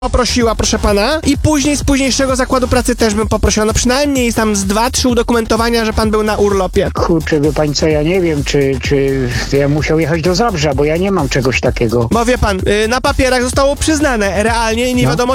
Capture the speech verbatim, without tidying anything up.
poprosiła, proszę pana, i później z późniejszego zakładu pracy też bym poprosiła. No przynajmniej tam z dwa, trzy udokumentowania, że pan był na urlopie. Kurczę, wie pan co, ja nie wiem, czy, czy ja musiał jechać do Zabrza, bo ja nie mam czegoś takiego. Bo wie pan, y, na papierach zostało przyznane realnie i nie No. wiadomo